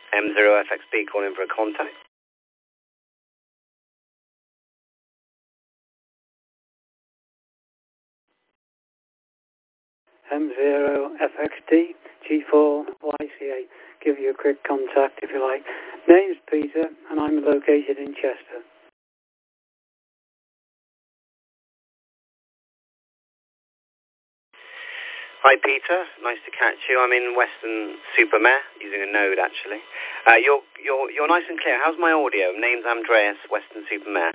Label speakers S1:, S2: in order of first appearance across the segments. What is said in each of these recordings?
S1: M0FXB calling for a contact.
S2: M0FXD G4YCA. Give you a quick contact if you like. Name's Peter and I'm located in Chester.
S1: Hi Peter, nice to catch you. I'm in Western Supermare, using a node actually. You're nice and clear. How's my audio? Name's Andreas, Western Supermare.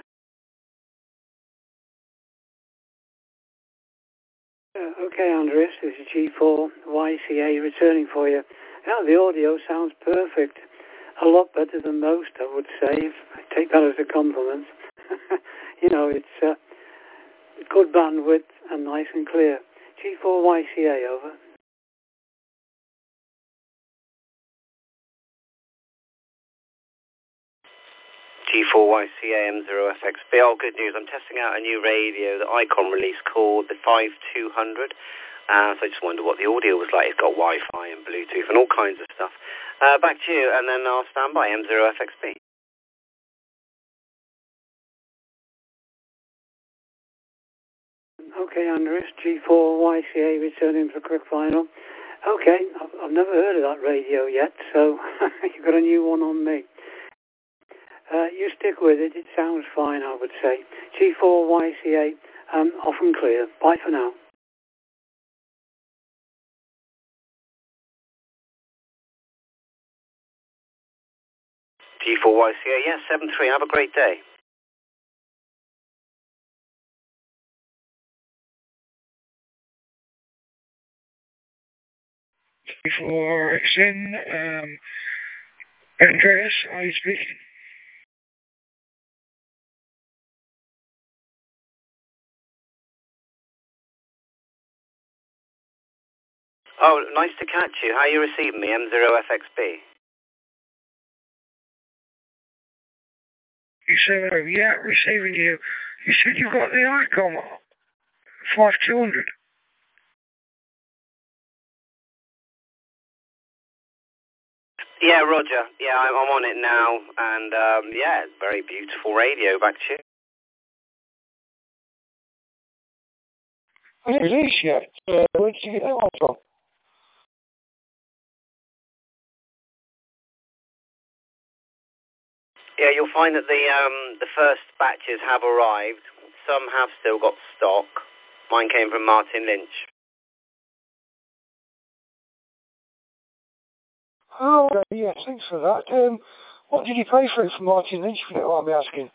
S2: Okay, Andreas, this is G4YCA returning for you. Yeah, the audio sounds perfect. A lot better than most, I would say. I take that as a compliment. You know, it's good bandwidth and nice and clear. G4YCA, over.
S1: G4YCA M0FXB. Oh, good news. I'm testing out a new radio that ICOM released called the 5200. So I just wondered what the audio was like. It's got Wi-Fi and Bluetooth and all kinds of stuff. Back to you, and then I'll stand by M0FXB.
S2: Okay, Andreas, G4YCA returning for a quick final. Okay, I've never heard of that radio yet, so you've got a new one on me. You stick with it, it sounds fine, I would say. G4YCA, off and clear. Bye for now.
S1: G4YCA, yes, 73. Have a great day.
S3: G4XN, Andreas, are you speaking?
S1: Oh, nice to catch you. How are you receiving me, M0FXB?
S3: You said, oh, yeah, receiving you. You said you got the ICOM 5200.
S1: Yeah, Roger. Yeah, I'm on it now, and yeah, very beautiful radio. Back to you.
S3: I didn't release yet. Where did you get that one from?
S1: Yeah, you'll find that the first batches have arrived. Some have still got stock. Mine came from Martin Lynch.
S3: Oh, okay, yeah, thanks for that. What did you pay for it from Martin Lynch, if you don't mind me asking?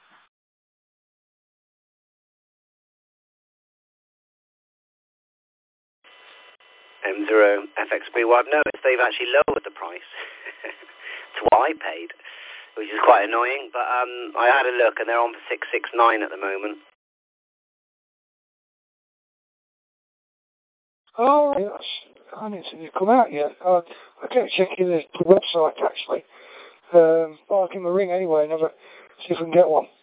S1: M0FXB. Well, I've noticed they've actually lowered the price to what I paid, which is quite annoying. But I had a look, and they're on for 669 at the moment.
S3: Oh, yes. I haven't seen it come out yet. I'll get checking the website, actually. I'll give him a ring anyway and see if we can get one.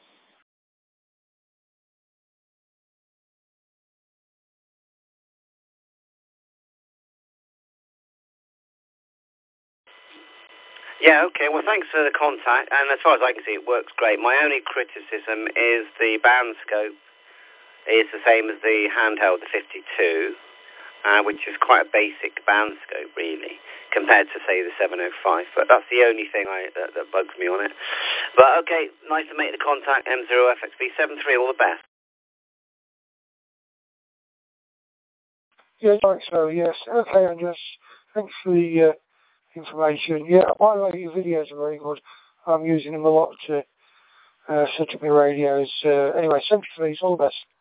S1: Yeah, okay. Well, thanks for the contact. And as far as I can see, it works great. My only criticism is the band scope is the same as the handheld, the 52, which is quite a basic band scope, really, compared to, say, the 705. But that's the only thing that bugs me on it. But, okay, nice to make the contact. M0FXB73, all the best.
S3: Yeah, I think so, yes. Okay, and just thanks for the information. Yeah, by the way, your videos are very good. I'm using them a lot to set up my radios. Anyway, 73 is all the best.